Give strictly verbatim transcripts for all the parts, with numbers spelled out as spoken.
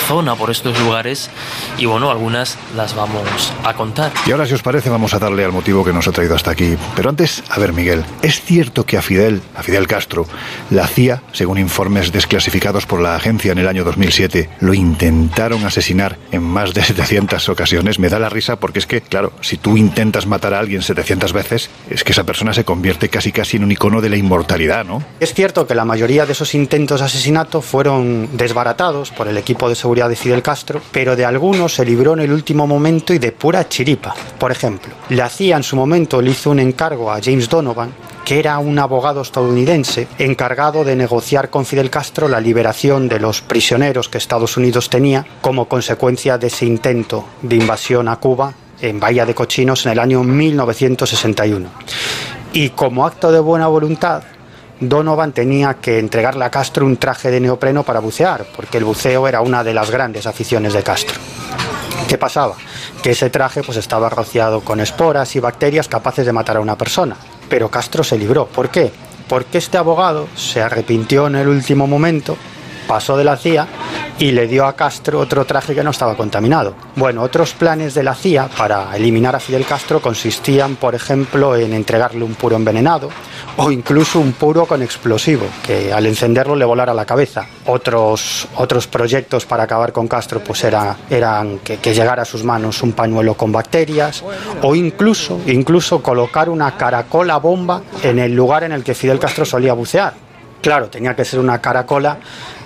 zona, por estos lugares, y bueno, algunas las vamos a contar. Y ahora, si os parece, vamos a darle al motivo que nos ha traído hasta aquí. Pero antes, a ver, Miguel, ¿es cierto que a Fidel, a Fidel Castro, la C I A, según informes desclasificados por la agencia en el año dos mil siete, lo intentaron asesinar en más de setecientas ocasiones? Me da la risa porque es que, claro, si tú intentas matar a alguien setecientas veces, es que esa persona se convierte casi casi en un icono de la inmortalidad, ¿no? Es cierto que la mayoría de esos intentos de asesinato fueron desbaratados por el equipo de seguridad de Fidel Castro, pero de algunos se libró en el último momento y de pura chiripa. Por ejemplo, la C I A en su momento le hizo un encargo a James Donovan, que era un abogado estadounidense encargado de negociar con Fidel Castro la liberación de los prisioneros que Estados Unidos tenía como consecuencia de ese intento de invasión a Cuba en Bahía de Cochinos en el año mil novecientos sesenta y uno. Y como acto de buena voluntad, Donovan tenía que entregarle a Castro un traje de neopreno para bucear, porque el buceo era una de las grandes aficiones de Castro. ¿Qué pasaba? Que ese traje pues estaba rociado con esporas y bacterias capaces de matar a una persona. Pero Castro se libró. ¿Por qué? Porque este abogado se arrepintió en el último momento, pasó de la C I A y le dio a Castro otro traje que no estaba contaminado. Bueno, otros planes de la C I A para eliminar a Fidel Castro consistían, por ejemplo, en entregarle un puro envenenado o incluso un puro con explosivo, que al encenderlo le volara la cabeza. Otros, otros proyectos para acabar con Castro pues era, eran que, que llegara a sus manos un pañuelo con bacterias o incluso, incluso colocar una caracola bomba en el lugar en el que Fidel Castro solía bucear. Claro, tenía que ser una caracola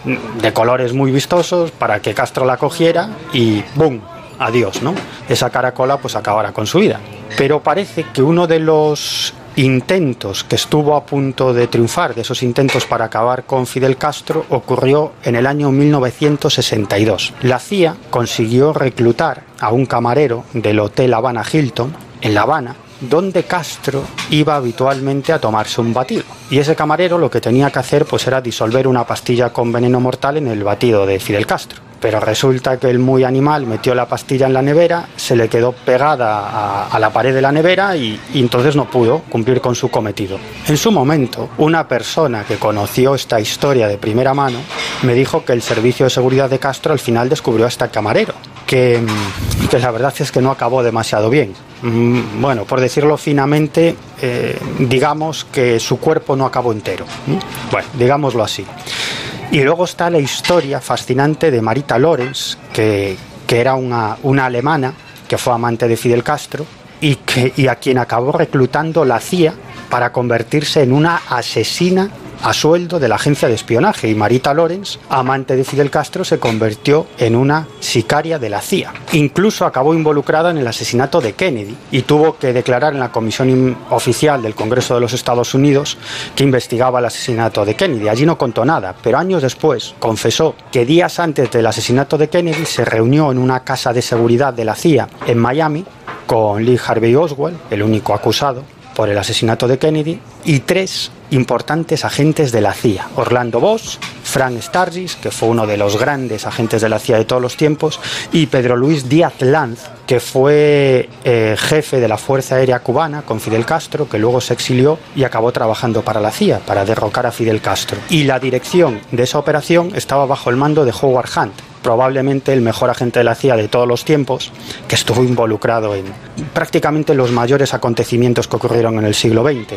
de colores muy vistosos para que Castro la cogiera y ¡bum! Adiós, ¿no? Esa caracola pues acabara con su vida. Pero parece que uno de los intentos que estuvo a punto de triunfar, de esos intentos para acabar con Fidel Castro, ocurrió en el año mil novecientos sesenta y dos. La C I A consiguió reclutar a un camarero del Hotel Habana Hilton, en La Habana, donde Castro iba habitualmente a tomarse un batido. Y ese camarero lo que tenía que hacer pues era disolver una pastilla con veneno mortal en el batido de Fidel Castro. Pero resulta que el muy animal metió la pastilla en la nevera, se le quedó pegada a, a la pared de la nevera y, y entonces no pudo cumplir con su cometido. En su momento, una persona que conoció esta historia de primera mano me dijo que el servicio de seguridad de Castro al final descubrió a este camarero, que, que la verdad es que no acabó demasiado bien. Bueno, por decirlo finamente, eh, digamos que su cuerpo no acabó entero. Bueno, digámoslo así. Y luego está la historia fascinante de Marita Lorenz, que, que era una, una alemana que fue amante de Fidel Castro y, que, y a quien acabó reclutando la C I A para convertirse en una asesina a sueldo de la agencia de espionaje. Y Marita Lorenz, amante de Fidel Castro, se convirtió en una sicaria de la C I A. Incluso acabó involucrada en el asesinato de Kennedy y tuvo que declarar en la comisión oficial del Congreso de los Estados Unidos que investigaba el asesinato de Kennedy. Allí no contó nada, pero años después confesó que días antes del asesinato de Kennedy se reunió en una casa de seguridad de la C I A en Miami con Lee Harvey Oswald, el único acusado por el asesinato de Kennedy, y tres importantes agentes de la C I A: Orlando Bosch, Frank Sturgis, que fue uno de los grandes agentes de la C I A de todos los tiempos, y Pedro Luis Díaz Lanz, que fue eh, jefe de la Fuerza Aérea Cubana con Fidel Castro, que luego se exilió y acabó trabajando para la C I A, para derrocar a Fidel Castro. Y la dirección de esa operación estaba bajo el mando de Howard Hunt, probablemente el mejor agente de la C I A de todos los tiempos, que estuvo involucrado en prácticamente los mayores acontecimientos que ocurrieron en el siglo veinte.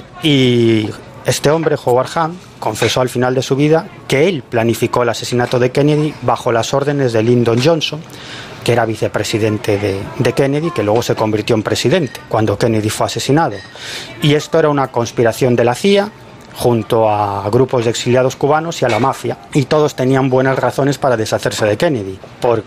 Y este hombre, Howard Hunt, confesó al final de su vida que él planificó el asesinato de Kennedy bajo las órdenes de Lyndon Johnson, que era vicepresidente de, de Kennedy, que luego se convirtió en presidente cuando Kennedy fue asesinado. Y esto era una conspiración de la C I A junto a grupos de exiliados cubanos y a la mafia, y todos tenían buenas razones para deshacerse de Kennedy,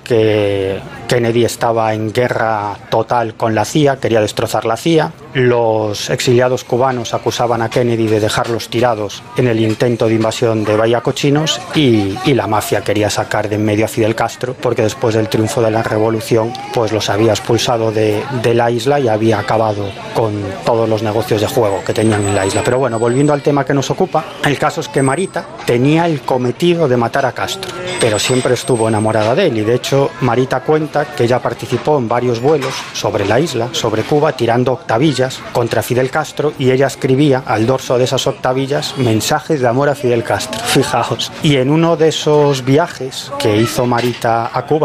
porque Kennedy estaba en guerra total con la C I A, quería destrozar la C I A, los exiliados cubanos acusaban a Kennedy de dejarlos tirados en el intento de invasión de Bahía Cochinos, y, y la mafia quería sacar de en medio a Fidel Castro, porque después del triunfo de la revolución pues los había expulsado de, de la isla y había acabado con todos los negocios de juego que tenían en la isla. Pero bueno, volviendo al tema que nos ocupa, el caso es que Marita tenía el cometido de matar a Castro, pero siempre estuvo enamorada de él, y de hecho Marita cuenta que ella participó en varios vuelos sobre la isla, sobre Cuba, tirando octavillas contra Fidel Castro, y ella escribía al dorso de esas octavillas mensajes de amor a Fidel Castro, fijaos. Y en uno de esos viajes que hizo Marita a Cuba